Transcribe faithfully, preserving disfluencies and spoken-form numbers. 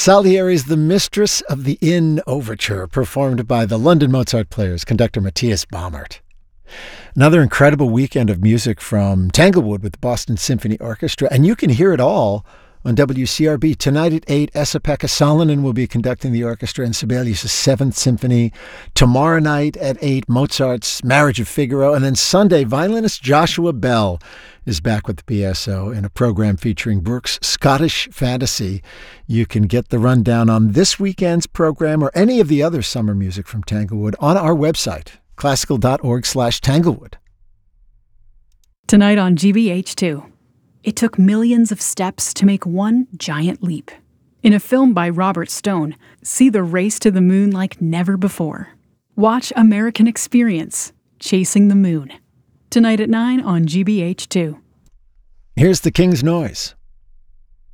Salieri's The Mistress of the Inn Overture, performed by the London Mozart Players, conductor Matthias Baumert. Another incredible weekend of music from Tanglewood with the Boston Symphony Orchestra, and you can hear it all on W C R B. Tonight at eight, Esa-Pekka Salonen will be conducting the orchestra in Sibelius' Seventh Symphony. Tomorrow night at eight, Mozart's Marriage of Figaro. And then Sunday, violinist Joshua Bell is back with the B S O in a program featuring Brooks' Scottish Fantasy. You can get the rundown on this weekend's program or any of the other summer music from Tanglewood on our website, classical.org slash Tanglewood. Tonight on G B H two. It took millions of steps to make one giant leap. In a film by Robert Stone, see the race to the moon like never before. Watch American Experience, Chasing the Moon. Tonight at nine on G B H two. Here's The King's Noise.